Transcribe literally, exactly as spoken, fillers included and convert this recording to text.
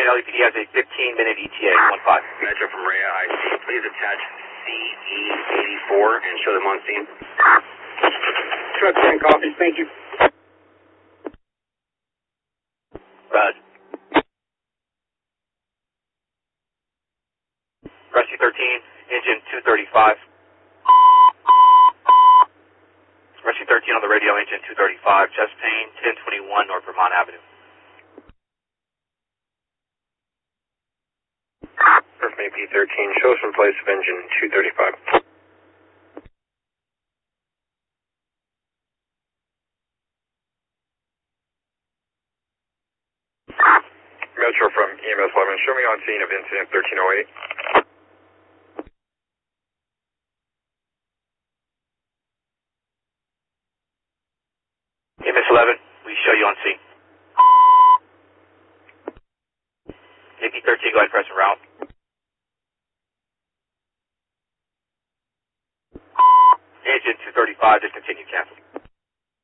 L A P D has a fifteen minute E T A, one five. Metro from Rhea, I C. Please attach C E eighty-four and show them on scene. Truck ten copies, thank you. Raj. Rescue thirteen, engine two thirty-five. Rescue thirteen on the radio, engine two thirty-five, chest pain, ten twenty-one North Vermont Avenue. Perfect A P thirteen, show us in place of engine two thirty-five. Metro from E M S eleven, show me on scene of incident thirteen oh eight. E M S eleven, we show you on scene. A P thirteen, go ahead and press and route. Engine two thirty-five, discontinue, cancel.